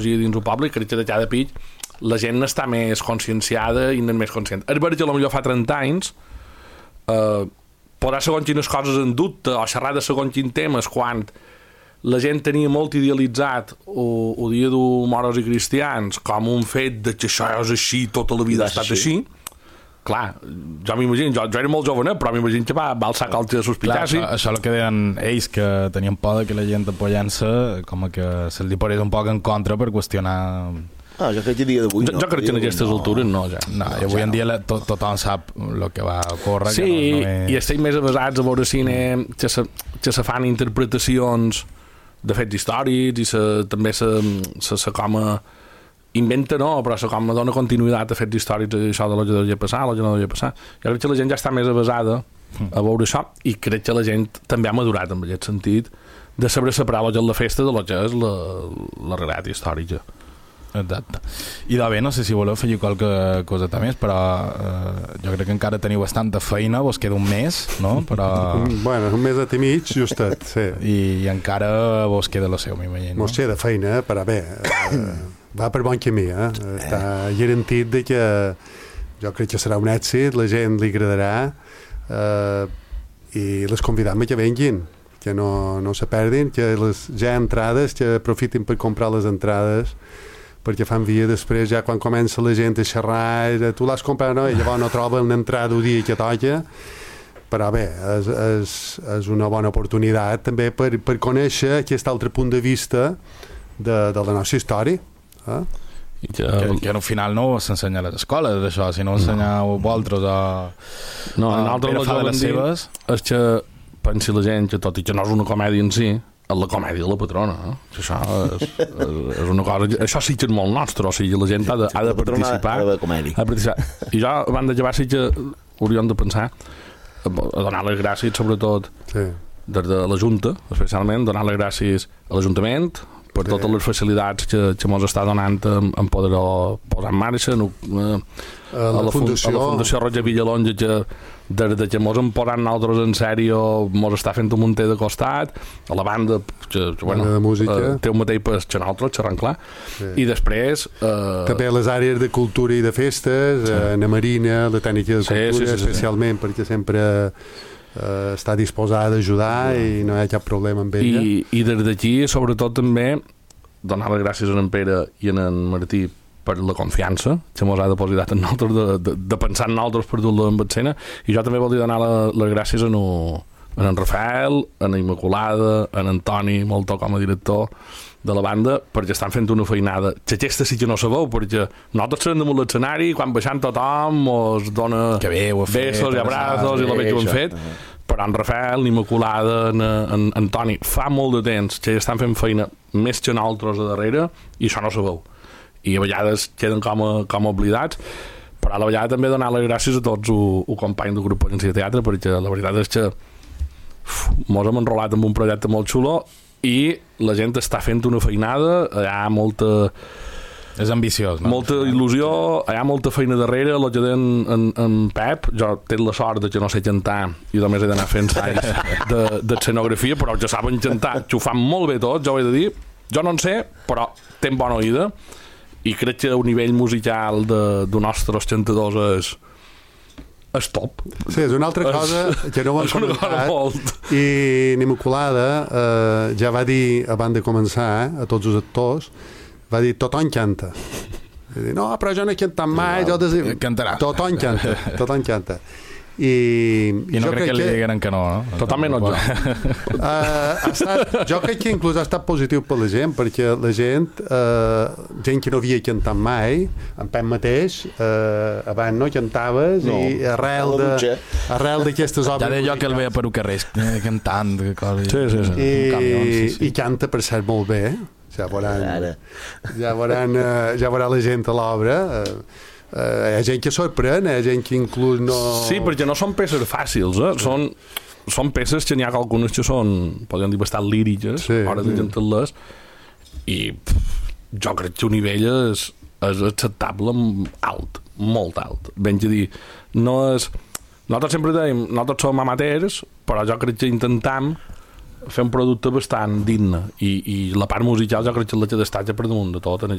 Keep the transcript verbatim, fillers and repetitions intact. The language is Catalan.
dins el poble, i crec que de cada pic la gent n'està més conscienciada i n'és més conscient. És veritat que potser fa trenta anys eh, podrà segons quines coses en dubte o xerrar de segons quins temes quan la gent tenia molt idealitzat el, el dia d'un moros i cristians com un fet de que això és així, tota la vida ha estat així. Clar, jo m'imagino, jo, jo era molt jovenet, però m'imagino que va, va alçar calci de sospitar-s'hi. Clar, això, això el que deien ells, que tenien por de que la gent apoyant-se com que se li posés un poc en contra per qüestionar... Ah, jo crec que dia d'avui no. Jo, jo crec que en aquestes no. altures no, ja. No, i avui en dia la, to, tothom sap el que va córrer. Sí, que no, no és... i estem més avasats a veure cine que se, que se fan interpretacions de fets històrics i se, també se, se, se com a inventa, no, però se com a dona continuïtat a fets històrics, això de lo que devia passar, lo que no devia passar. Jo crec que la gent ja està més avasada a veure això i crec que la gent també ha madurat en aquest sentit de saber separar lo que és la festa de lo que és la, la realitat històrica. Exacte. I de bé, no sé si voleu fer qualque coseta més, però eh, jo crec que encara teniu bastanta feina, vos queda un mes, no? Però... Bueno, un mes i mig, justet, sí. I, i encara vos queda lo seu, m'imagino. Mos queda feina, però bé, eh, va per bon camí, eh? Està garantit de que jo crec que serà un èxit, la gent li agradarà eh, i les convidam a que venguin, que no, no se perdin, que les ja entrades, que aprofitin per comprar les entrades, perquè fan via després, ja quan comença la gent a xerrar, tu l'has comprat, no? I llavors no troba una entrada un dia que toca, però bé, és, és, és una bona oportunitat també per, per conèixer aquest altre punt de vista de, de la nostra història. Eh? I que, que, que al final no s'ensenya a les escoles, això, si no ensenyeu no. vosaltres o... No, en altres Pere fa de les seves... És que pensi la gent que tot i que no és una comèdia en si, és la comèdia de la patrona, eh? Això és, és, és una cosa... Això sí que és molt nostre, o sigui, la gent ha de, ha de participar. Ha de comèdia. Ha de participar. I jo, abans de llevar, sí que hauríem de pensar a donar les gràcies, sobretot, sí. des de la Junta, especialment, donar les gràcies a l'Ajuntament per sí. totes les facilitats que, que ens està donant en, en poder posar en marxa, no, eh, a, la a, la fundació. a la Fundació Roger Villalonga, que des de que mos hem posat nosaltres en sèrio mos està fent un munter de costat, a la banda que, que bueno, de música. Eh, té un mateix pas que nosaltres, xerrant clar, sí. i després eh... també les àrees de cultura i de festes, sí. eh, na Marina, la tècnica de cultura, sí, sí, sí, especialment sí. perquè sempre eh, està disposada a ajudar sí. i no hi ha cap problema amb ella. I, i des d'aquí, sobretot també donar les gràcies a en Pere i a en Martí per la confiança que mos ha depositat en nosaltres de, de, de pensar en nosaltres per dur-lo en escena, i jo també volia donar la, les gràcies a, no, a en Rafael, a en Immaculada, a en Antoni Moltó com a director de la banda, perquè estan fent una feinada que aquesta sí que no sabeu, perquè nosaltres serem damunt l'escenari, quan baixant tothom mos dona besos i abrazos i la veig que ho hem fet, però en Rafael, l'Immaculada, en, en, en Antoni fa molt de temps que estan fent feina més que nosaltres a darrere i això no sabeu, i a vegades queden com, a, com a oblidats, però a la vegada també donar les gràcies a tots els companys del grup Agència de Teatre, perquè la veritat és que uf, mos hem enrolat en un projecte molt xulo i la gent està fent una feinada, hi ha molta... És ambiciós, no? Molta il·lusió, hi ha molta feina darrere, el que deien en, en Pep, jo tinc la sort de que no sé cantar i només he d'anar fent ensaios de, d'escenografia, però que saben cantar, que ho fan molt bé tot, jo ho he de dir, jo no en sé, però tenen bona oïda, i crec que el nivell musical de, de nostres cantadors és és top. Sí, és una altra cosa és, que no ho hem comentat i l'Immaculada eh, ja va dir abans de començar eh, a tots els actors, va dir tothom canta. Va dir, no, però jo no he cantat mai, jo des... cantarà. Tothom canta, tothom canta. I, I no crec que li digueren que no, no? Totalment no, jo. uh, ha estat, jo crec que inclús ha estat positiu per la gent, perquè la gent uh, gent que no havia cantat mai, en Pep mateix uh, abans no cantaves no. i arrel de arrel d'aquestes obres ja deia jo que el veia per un carrer cantant coses, sí, sí, sí. I, camion, sí, sí. i canta per cert molt bé, ja veuran ja veuran, uh, ja veurà la gent a l'obra. uh, Uh, hi ha gent que sorprèn, hi ha gent que inclús no... Sí, perquè no són peces fàcils, eh? són, són peces que n'hi ha algunes que són, podríem dir, bastant líriques, sí, hores de cantar-les, i pff, jo crec que un nivell és, és acceptable alt, molt alt. Ben que dir, no és... Nosaltres sempre dèiem, nosaltres som amateurs, però jo crec que intentam fer un producte bastant digne i, i la part musical jo crec que la que destaca per damunt de tot en